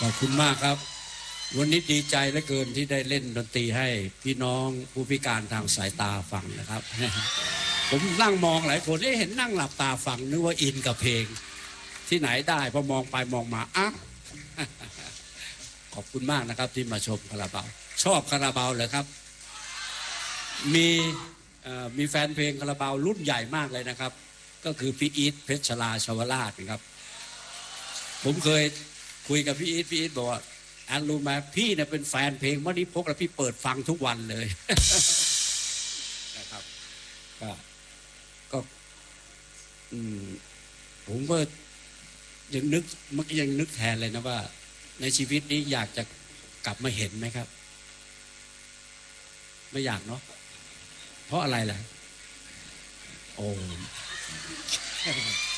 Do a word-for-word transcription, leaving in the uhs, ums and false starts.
อบคุณมากครับวันนี้ดีใจเหลือเกินที่ได้เล่นดนตรีให้พี่น้องผู้พิการทางสายตาฟังนะครับผมนั่งมองหลายคนเห็นนั่งหลับตาฟังนึกว่าอินกับเพลงที่ไหนได้พอมองไปมองมาอ้าวขอบคุณมากนะครับที่มาชมคาราบาวชอบคาราบาวเลยครับมีมีแฟนเพลงคาราบาวรุ่นใหญ่มากเลยนะครับก็คือพี่อีทเพชรชลาชวราชนะครับผมเคยคุยกับพี่อีทพี่อีทบอกว่าอันรู้ไหมพี่เนี่ยเป็นแฟนเพลงมณีพกแล้วพี่เปิดฟังทุกวันเลยนะครับก็ก็ผมก็ยังนึกเมื่อกี้ยังนึกแทนเลยนะว่าในชีวิตนี้อยากจะกลับมาเห็นไหมครับไม่อยากเนาะเพราะอะไรล่ะโอ้